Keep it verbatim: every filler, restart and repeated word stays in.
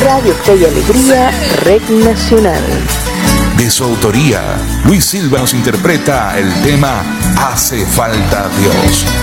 Radio Fe y Alegría, Red Nacional. De su autoría, Luis Silva nos interpreta el tema Hace falta Dios.